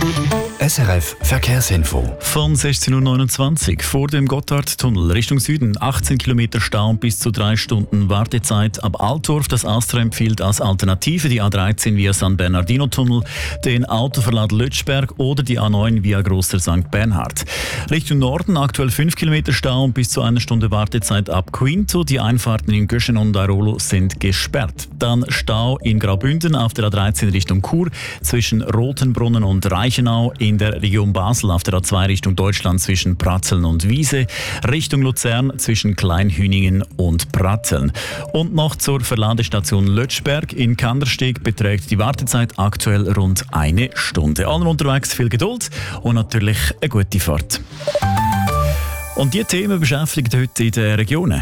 SRF Verkehrsinfo. Von 16.29 Uhr vor dem Gotthardtunnel Richtung Süden 18 Kilometer Stau und bis zu 3 Stunden Wartezeit ab Altdorf. Das Astra empfiehlt als Alternative die A13 via San Bernardino-Tunnel, den Autoverlad Lötschberg oder die A9 via Grosser St. Bernhard. Richtung Norden aktuell 5 Kilometer Stau und bis zu 1 Stunde Wartezeit ab Quinto. Die Einfahrten in Göschen und Airolo sind gesperrt. Dann Stau in Graubünden auf der A13 Richtung Chur zwischen Rotenbrunnen und Reichenau, in der Region Basel auf der A2 Richtung Deutschland zwischen Pratzeln und Wiese, Richtung Luzern zwischen Kleinhüningen und Pratteln. Und noch zur Verladestation Lötschberg in Kandersteg beträgt die Wartezeit aktuell rund 1 Stunde. Allen unterwegs viel Geduld und natürlich eine gute Fahrt. Und diese Themen beschäftigen heute in den Regionen.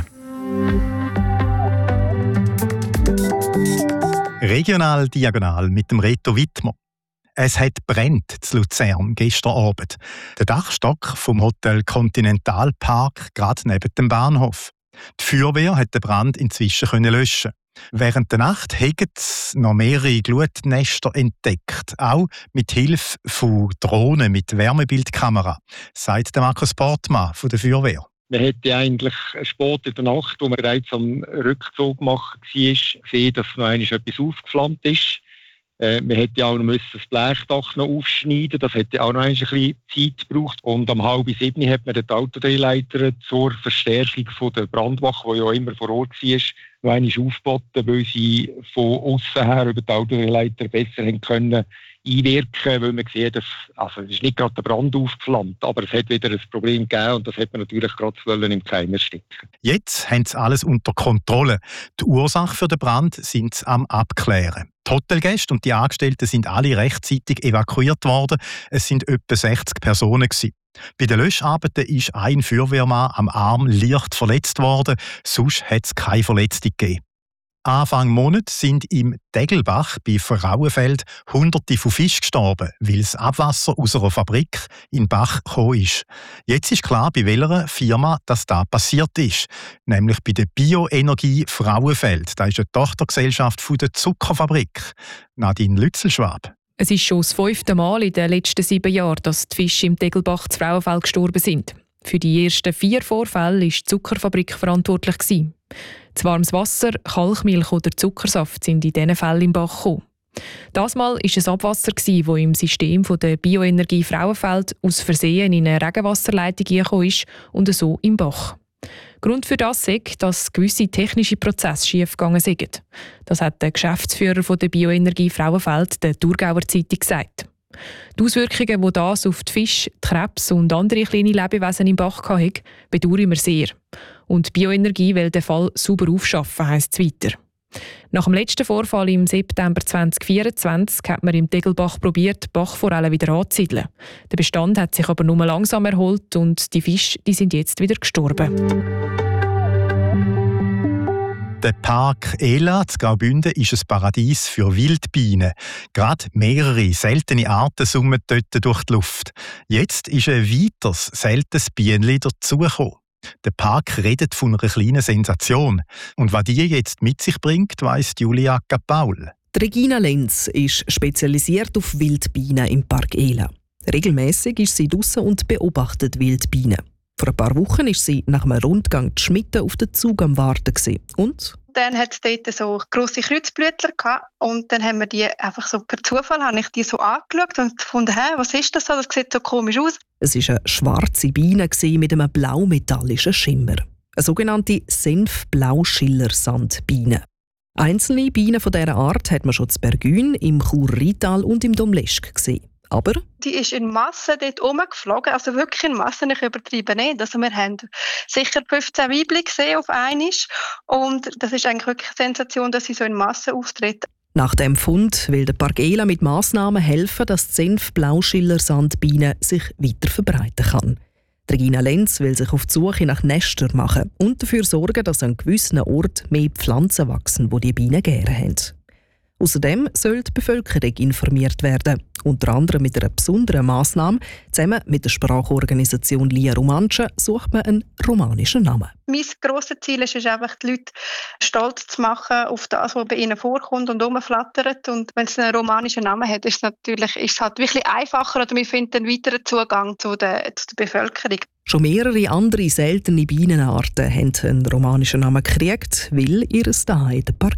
Regional diagonal mit dem Reto Wittmer. Es hat brennt zu Luzern gestern Abend. Der Dachstock vom Hotel Continental Park gerade neben dem Bahnhof. Die Feuerwehr hat den Brand inzwischen löschen. Während der Nacht haben noch mehrere Glutnester entdeckt, auch mit Hilfe von Drohnen mit Wärmebildkamera, sagt Markus Portmann von der Feuerwehr. Man hätte eigentlich spät in der Nacht, wo man bereits am Rückzug gemacht war, gesehen, dass noch einmal etwas aufgeflammt ist. Man hätte auch noch das Blechdach noch aufschneiden, das hätte auch noch ein bisschen Zeit gebraucht. Und um 6:30 hat man den Autodrehleiter zur Verstärkung von der Brandwache, die ja immer vor Ort war, noch einmal aufgeboten, weil sie von außen her über den Autodrehleiter besser können einwirken, weil man sieht, dass es ist nicht gerade der Brand aufgeflammt, aber es hat wieder ein Problem gegeben und das hat man natürlich gerade im Keim ersticken. Jetzt haben sie alles unter Kontrolle. Die Ursache für den Brand sind sie am Abklären. Die Hotelgäste und die Angestellten sind alle rechtzeitig evakuiert worden. Es sind etwa 60 Personen gewesen. Bei den Löscharbeiten ist ein Feuerwehrmann am Arm leicht verletzt worden, sonst hat es keine Verletzte gegeben. Anfang Monat sind im Degelbach bei Frauenfeld Hunderte von Fischen gestorben, weil das Abwasser aus einer Fabrik in den Bach gekommen ist. Jetzt ist klar, bei welcher Firma das passiert ist. Nämlich bei der Bioenergie Frauenfeld. Das ist eine Tochtergesellschaft von der Zuckerfabrik. Nadine Lützelschwab. Es ist schon das 5. Mal in den letzten 7 Jahren, dass die Fische im Degelbach zu Frauenfeld gestorben sind. Für die ersten 4 Vorfälle war die Zuckerfabrik verantwortlich. Das warmes Wasser, Kalkmilch oder Zuckersaft sind in diesen Fällen im Bach gekommen. Das Mal war es Abwasser, das im System der Bioenergie Frauenfeld aus Versehen in eine Regenwasserleitung gekommen ist und so im Bach. Grund für das ist, dass gewisse technische Prozesse schiefgegangen sind. Das hat der Geschäftsführer der Bioenergie Frauenfeld der Thurgauer Zeitung gesagt. Die Auswirkungen, die das auf die Fische, die Krebs und andere kleine Lebewesen im Bach hatte, bedauern wir sehr. Und die Bioenergie will den Fall sauber aufschaffen, heisst es weiter. Nach dem letzten Vorfall im September 2024 hat man im Degelbach probiert, die Bachforellen wieder anzusiedeln. Der Bestand hat sich aber nur langsam erholt und die Fische sind jetzt wieder gestorben. Der Park Ela in Graubünden ist ein Paradies für Wildbienen. Gerade mehrere seltene Arten summen dort durch die Luft. Jetzt ist ein weiteres seltenes Bienenli dazugekommen. Der Park redet von einer kleinen Sensation. Und was die jetzt mit sich bringt, weiss Julia Paul. Regina Lenz ist spezialisiert auf Wildbienen im Park Ela. Regelmäßig ist sie draussen und beobachtet Wildbienen. Vor ein paar Wochen war sie nach einem Rundgang die Schmitten auf den Zug am Warten. Und dann hat es dort so grosse Kreuzblütler gehabt und dann haben wir die einfach so per Zufall habe ich die so angeschaut und gefunden, was ist das so? Das sieht so komisch aus. Es war eine schwarze Biene mit einem blaumetallischen Schimmer. Eine sogenannte Senf-Blauschiller-Sandbiene. Einzelne Bienen von dieser Art hat man schon in Bergün, im Chur-Rital und im Domleschg gesehen. Aber die ist in Massen dort rumgeflogen, also wirklich in Massen, ich übertreibe nicht. Also wir haben sicher 15 Weibchen gesehen auf einmal und das ist eigentlich wirklich eine Sensation, dass sie so in Massen auftritt. Nach dem Fund will der Park Ela mit Massnahmen helfen, dass die Senf-Blauschiller-Sandbiene sich weiter verbreiten kann. Regina Lenz will sich auf die Suche nach Nestern machen und dafür sorgen, dass an gewissen Orten mehr Pflanzen wachsen, die die Bienen gerne haben. Außerdem soll die Bevölkerung informiert werden. Unter anderem mit einer besonderen Massnahme. Zusammen mit der Sprachorganisation Lia Romancia sucht man einen romanischen Namen. Mein grosses Ziel ist es einfach, die Leute stolz zu machen auf das, was bei ihnen vorkommt und rumflattert. Und wenn es einen romanischen Namen hat, ist es halt wirklich einfacher oder wir finden einen weiteren Zugang zu der Bevölkerung. Schon mehrere andere seltene Bienenarten haben einen romanischen Namen gekriegt, weil ihr Zuhause der Park